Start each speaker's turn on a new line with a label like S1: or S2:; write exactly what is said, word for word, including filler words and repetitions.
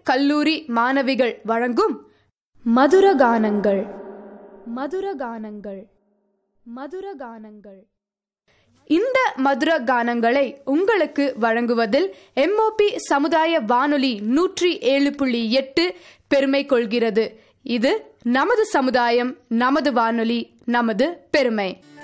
S1: கல்லூரி மாணவிகள் வழங்கும் மதுரகானங்கள் மதுரகானங்கள் மதுரகானங்கள் இந்த மதுர கானங்களை உங்களுக்கு வழங்குவதில் எம்ஓபி சமுதாய வானொலி நூற்றி ஏழு புள்ளி எட்டு பெருமை கொள்கிறது. இது நமது சமுதாயம், நமது வானொலி, நமது பெருமை.